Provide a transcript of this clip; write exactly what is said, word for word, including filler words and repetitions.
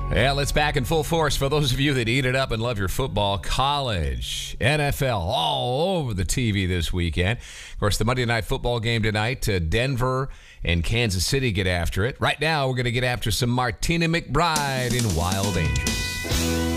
Well, it's back in full force for those of you that eat it up and love your football. College, N F L, all over the T V this weekend. Of course, the Monday Night Football game tonight, uh, Denver and Kansas City get after it. Right now, we're going to get after some Martina McBride in Wild Angels.